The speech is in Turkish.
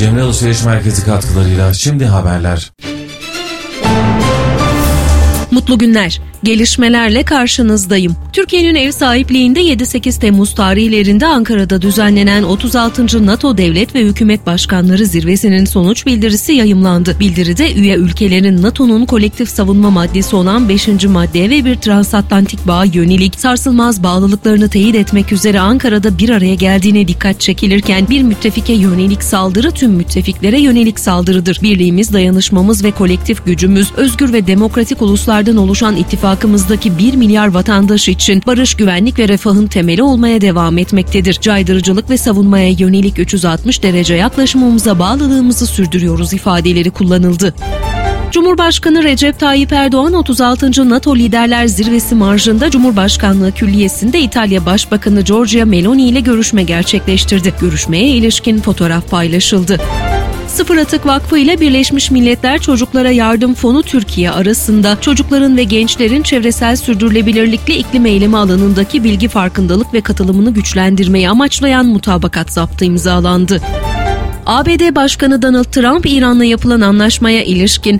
Cemre Alışveriş Merkezi katkılarıyla şimdi haberler. Mutlu günler. Gelişmelerle karşınızdayım. Türkiye'nin ev sahipliğinde 7-8 Temmuz tarihlerinde Ankara'da düzenlenen 36. NATO Devlet ve Hükümet Başkanları Zirvesi'nin sonuç bildirisi yayımlandı. Bildiride üye ülkelerin NATO'nun kolektif savunma maddesi olan 5. maddeye ve bir transatlantik bağa yönelik sarsılmaz bağlılıklarını teyit etmek üzere Ankara'da bir araya geldiğine dikkat çekilirken bir müttefike yönelik saldırı tüm müttefiklere yönelik saldırıdır. Birliğimiz, dayanışmamız ve kolektif gücümüz özgür ve demokratik uluslardan oluşan ittifakımızdaki 1 milyar vatandaş için barış, güvenlik ve refahın temeli olmaya devam etmektedir. Caydırıcılık ve savunmaya yönelik 360 derece yaklaşımımıza bağlılığımızı sürdürüyoruz ifadeleri kullanıldı. Cumhurbaşkanı Recep Tayyip Erdoğan 36. NATO Liderler Zirvesi marjında Cumhurbaşkanlığı Külliyesi'nde İtalya Başbakanı Giorgia Meloni ile görüşme gerçekleştirdi. Görüşmeye ilişkin fotoğraf paylaşıldı. Sıfır Atık Vakfı ile Birleşmiş Milletler Çocuklara Yardım Fonu Türkiye arasında çocukların ve gençlerin çevresel sürdürülebilirlikle iklim eylemi alanındaki bilgi farkındalık ve katılımını güçlendirmeyi amaçlayan mutabakat zaptı imzalandı. ABD Başkanı Donald Trump, İran'la yapılan anlaşmaya ilişkin